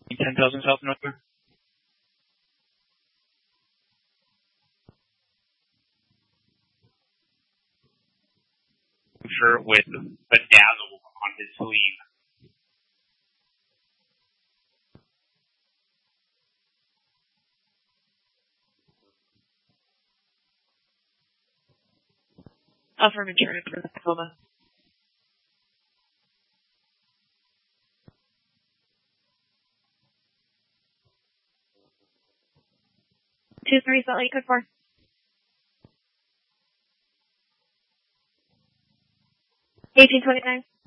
10,000 South Northwest. Shirt with a dazzle on his sleeve. Affirm insurance for Tacoma. Two three Salt Lake, code 4. $18.29.